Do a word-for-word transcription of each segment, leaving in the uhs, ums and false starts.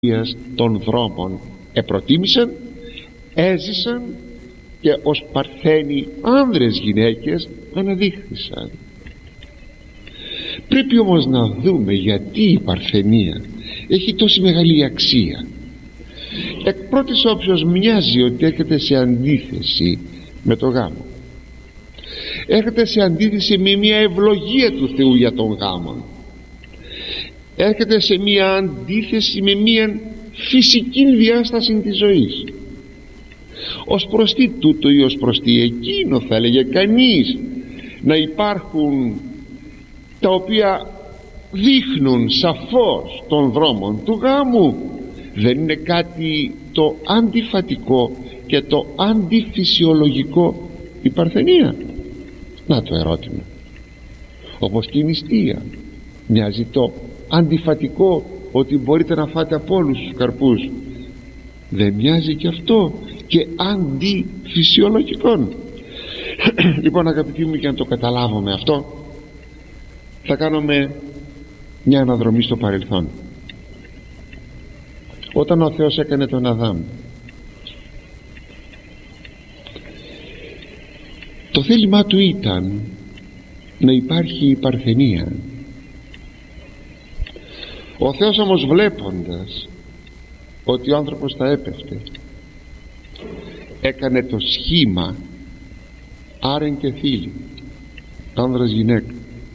των δρόμων επροτίμησαν, έζησαν και ως παρθένοι άνδρες γυναίκες αναδείχθησαν. Πρέπει όμως να δούμε γιατί η παρθενία έχει τόση μεγάλη αξία. Εκ πρώτης όψεως μοιάζει ότι έρχεται σε αντίθεση με το γάμο, έρχεται σε αντίθεση με μια ευλογία του Θεού για τον γάμο, έρχεται σε μια αντίθεση με μια φυσική διάσταση της ζωής. Ως προς τι τούτο ή ως προς τι εκείνο, θα έλεγε κανείς, να υπάρχουν τα οποία δείχνουν σαφώς τον δρόμο του γάμου? Δεν είναι κάτι το αντιφατικό και το αντιφυσιολογικό η παρθενία? Να το ερώτημα. Όπως και η νηστεία μοιάζει το αντιφατικό, ότι μπορείτε να φάτε από όλους τους καρπούς? Δεν μοιάζει και αυτό και αντιφυσιολογικό? Λοιπόν, αγαπητοί μου, για να το καταλάβουμε αυτό, θα κάνουμε μια αναδρομή στο παρελθόν. Όταν ο Θεός έκανε τον Αδάμ, το θέλημά του ήταν να υπάρχει η παρθενία. Ο Θεός όμως, βλέποντας ότι ο άνθρωπος θα έπεφτε, έκανε το σχήμα άρεν και θήλυ, άνδρας γυναίκα.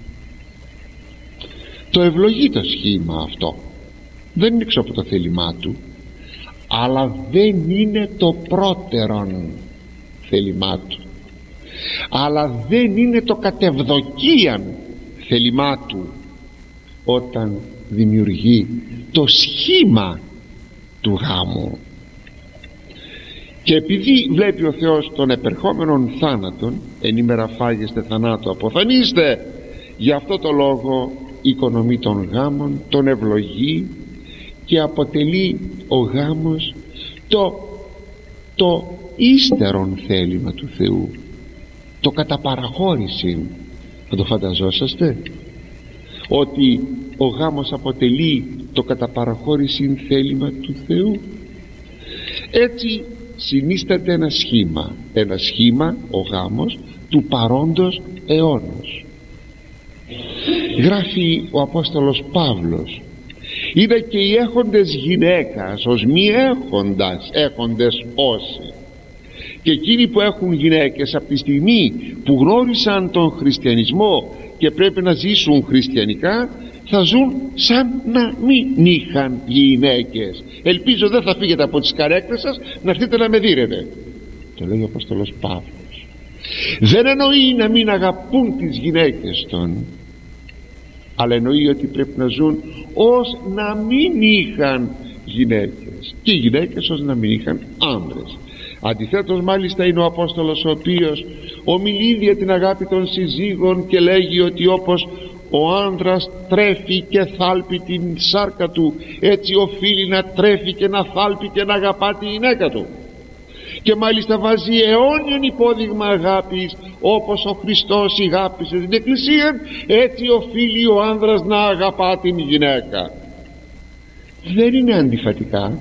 Το ευλογεί το σχήμα αυτό, δεν είναι έξω από το θέλημά του, αλλά δεν είναι το πρώτερον θέλημά του, αλλά δεν είναι το κατευδοκίαν θέλημά του όταν δημιουργεί το σχήμα του γάμου. Και επειδή βλέπει ο Θεός τον επερχόμενον θάνατον, εν ημέρα φάγεστε θανάτου αποθανείστε, γι' αυτό το λόγο οικονομεί των γάμων, τον ευλογεί και αποτελεί ο γάμος το, το ύστερον θέλημα του Θεού, το κατά παραχώρηση. Θα το φανταζόσαστε ότι ο γάμος αποτελεί το κατά παραχώρηση θέλημα του Θεού? Έτσι συνίσταται ένα σχήμα, ένα σχήμα ο γάμος του παρόντος αιώνος. Γράφει ο Απόστολος Παύλος: είδα και οι έχοντες γυναίκας ως μη έχοντας, έχοντες όσοι. Και εκείνοι που έχουν γυναίκες, από τη στιγμή που γνώρισαν τον χριστιανισμό και πρέπει να ζήσουν χριστιανικά, θα ζουν σαν να μην είχαν γυναίκες. Ελπίζω δεν θα φύγετε από τις καρέκλες σας να έρθετε να με δείρετε. Το λέει ο Απόστολος Παύλος. Δεν εννοεί να μην αγαπούν τις γυναίκες των, αλλά εννοεί ότι πρέπει να ζουν ως να μην είχαν γυναίκες, και οι γυναίκες ως να μην είχαν άνδρες. Αντιθέτως μάλιστα είναι ο Απόστολος ο οποίος ομιλεί για την αγάπη των συζύγων και λέγει ότι όπως ο άνδρας τρέφει και θάλπει την σάρκα του, έτσι οφείλει να τρέφει και να θάλπει και να αγαπά τη γυναίκα του. Και μάλιστα βάζει αιώνιον υπόδειγμα αγάπης, όπως ο Χριστός αγάπησε την Εκκλησία, έτσι οφείλει ο άνδρας να αγαπά την γυναίκα. Δεν είναι αντιφατικά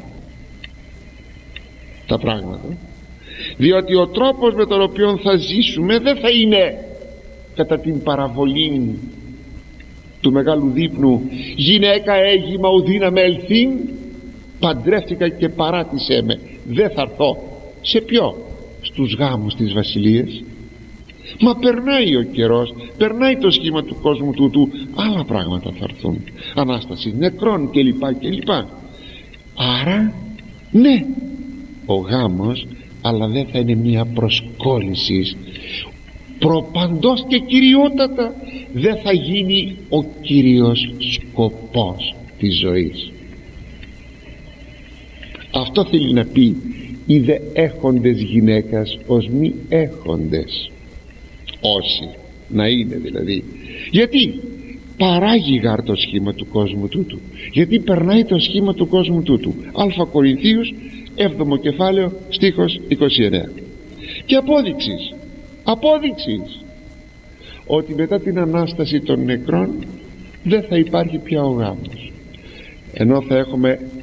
τα πράγματα, διότι ο τρόπος με τον οποίο θα ζήσουμε δεν θα είναι κατά την παραβολή του μεγάλου δείπνου: γυναίκα έγιμα ουδίνα με ελθύν, παντρεύτηκα και παράτησέ με, δεν θα έρθω. Σε ποιο? Στους γάμους της βασιλείας? Μα περνάει ο καιρός, περνάει το σχήμα του κόσμου τούτου, άλλα πράγματα θα έρθουν, Ανάσταση νεκρών κλπ κλπ. Άρα ναι, ο γάμος, αλλά δεν θα είναι μια προσκόλληση, προπαντός και κυριότατα δεν θα γίνει ο κύριος σκοπός της ζωής. Αυτό θέλει να πει είδε έχοντες γυναίκας ως μη έχοντες, όσοι να είναι δηλαδή. Γιατί παράγει γάρ το σχήμα του κόσμου τούτου, γιατί περνάει το σχήμα του κόσμου τούτου. Α Κορινθίους έβδομο κεφάλαιο στίχος είκοσι εννέα. Και απόδειξης απόδειξης ότι μετά την Ανάσταση των νεκρών δεν θα υπάρχει πια ο γάμος, ενώ θα έχουμε